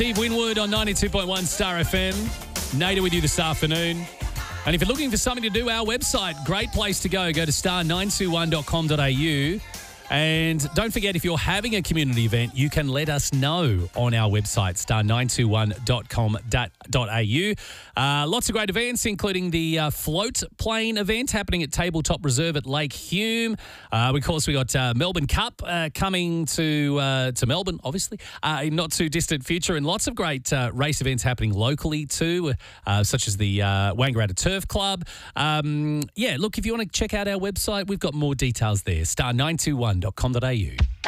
Steve Winwood on 92.1 Star FM. Nader with you this afternoon. And if you're looking for something to do, our website, great place to go. Go to star921.com.au. And don't forget, if you're having a community event, you can let us know on our website, star921.com.au. Lots of great events, including the float plane event happening at Tabletop Reserve at Lake Hume. Of course, we got Melbourne Cup coming to Melbourne, obviously, in not too distant future, and lots of great race events happening locally too, such as the Wangaratta Turf Club. Look, if you want to check out our website, we've got more details there, star921.com.au.